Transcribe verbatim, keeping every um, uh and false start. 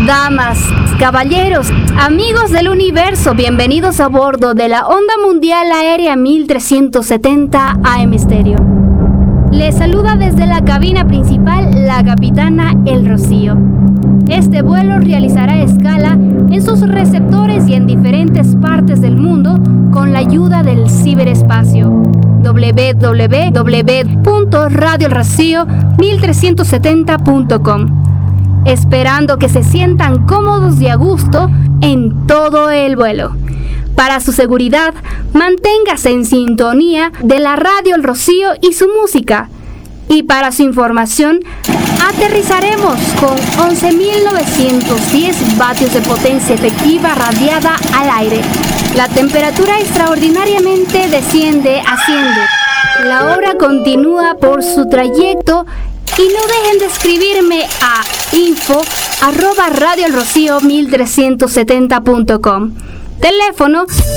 Damas, caballeros, amigos del universo, bienvenidos a bordo de la Onda Mundial Aérea mil trescientos setenta A M Stereo. Les saluda desde la cabina principal la capitana El Rocío. Este vuelo realizará escala en sus receptores y en diferentes partes del mundo con la ayuda del ciberespacio. doble u doble u doble u punto radio el rocío mil trescientos setenta punto com, esperando que se sientan cómodos y a gusto en todo el vuelo. Para su seguridad, manténgase en sintonía de la radio El Rocío y su música. Y para su información, aterrizaremos con once mil novecientos diez vatios de potencia efectiva radiada al aire. La temperatura extraordinariamente desciende, asciende. La hora continúa por su trayecto y no dejen de escribirme a info arroba radio el rocío mil trescientos setenta punto com. Teléfono